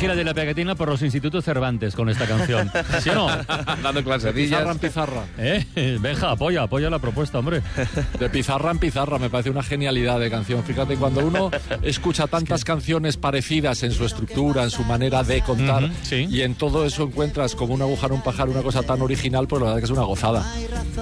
gira de la pegatina por los institutos Cervantes con esta canción. ¿Sí o no? Dando clases. Pizarra en pizarra. Benja, apoya la propuesta, hombre. De pizarra en pizarra, me parece una genialidad de canción. Fíjate, cuando uno escucha tantas canciones parecidas en su estructura, en su manera de contar, sí. y en todo eso encuentras como una aguja en un pajar una cosa tan original, pues la verdad que es una gozada.